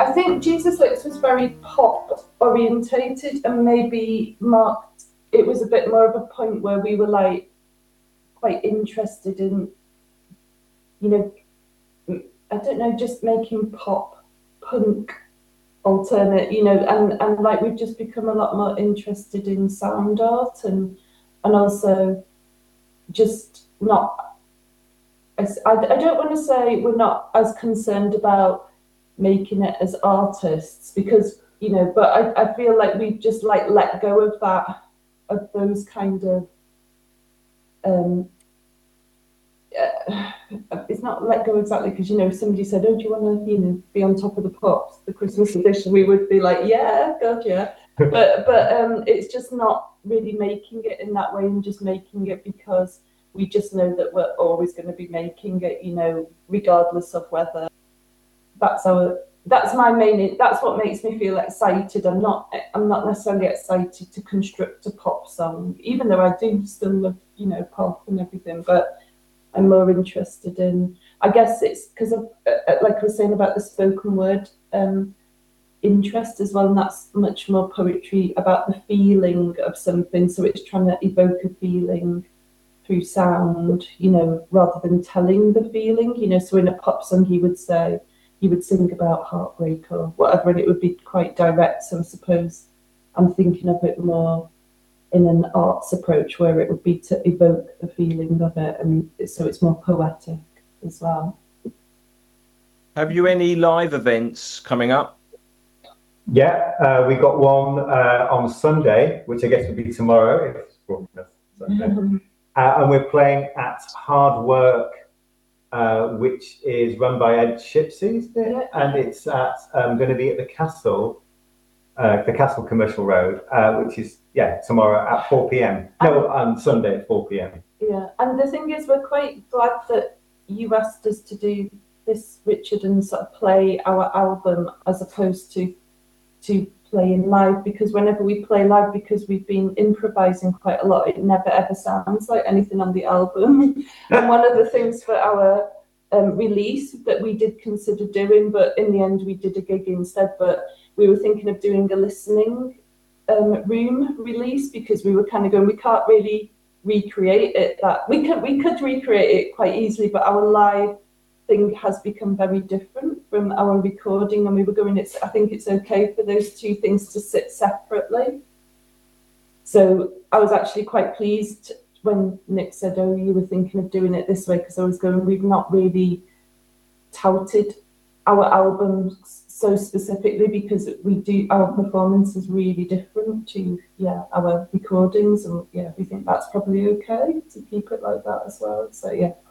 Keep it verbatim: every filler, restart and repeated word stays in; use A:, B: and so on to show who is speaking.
A: I think Jesus Looks was very pop orientated, and maybe marked, it was a bit more of a point where we were like quite interested in, you know, I don't know, just making pop, punk, alternate, you know, and, and like we've just become a lot more interested in sound art, and and also just not, as, I, I don't want to say we're not as concerned about making it as artists, because, you know, but I, I feel like we've just like let go of that, of those kind of, um, uh, it's not let go exactly, because, you know, if somebody said, oh, do you want to, you know, be on Top of the Pops, the Christmas edition, we would be like, yeah, God, yeah. But, but um, it's just not really making it in that way, and just making it because we just know that we're always going to be making it, you know, regardless of whether that's our, that's my main, that's what makes me feel excited. I'm not, I'm not necessarily excited to construct a pop song, even though I do still love, you know, pop and everything, but I'm more interested in, I guess it's because of, uh, like I was saying about the spoken word um, interest as well, and that's much more poetry about the feeling of something, so it's trying to evoke a feeling through sound, you know, rather than telling the feeling, you know, so in a pop song he would say, he would sing about heartbreak or whatever, and it would be quite direct. So I suppose I'm thinking of it more in an arts approach, where it would be to evoke the feeling of it, and so it's more poetic as well.
B: Have you any live events coming up?
C: Yeah, uh, we got one uh, on Sunday, which I guess would be tomorrow, if it's Sunday. uh, and we're playing at Hard Work, Uh, which is run by Ed Shipsey, isn't it? Yeah. And it's at um, going to be at the Castle, uh, the Castle Commercial Road, uh, which is yeah tomorrow at four p m. No, on Sunday at four p m.
A: Yeah, and the thing is, we're quite glad that you asked us to do this, Richard, and sort of play our album as opposed to to playing live, because whenever we play live, because we've been improvising quite a lot, it never ever sounds like anything on the album. And one of the things for our um, release that we did consider doing, but in the end we did a gig instead, but we were thinking of doing a listening um, room release, because we were kind of going, we can't really recreate it, that we could we could recreate it quite easily, but our live thing has become very different from our recording, and we were going, it's, I think it's okay for those two things to sit separately. So I was actually quite pleased when Nick said, oh, you were thinking of doing it this way, because I was going, we've not really touted our albums so specifically, because we do, our performance is really different to yeah our recordings, and yeah, we think that's probably okay to keep it like that as well. So yeah,